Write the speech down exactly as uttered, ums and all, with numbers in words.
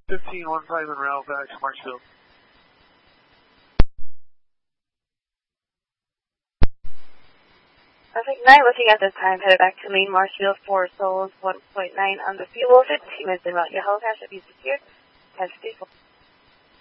fifteen one five Monroe, back to Marshfield. Traffic nine, looking at this time, headed back to main Marshfield for Souls one point nine on the fuel. fifteen minutes in route. Your holocaust should be secured. Have stable.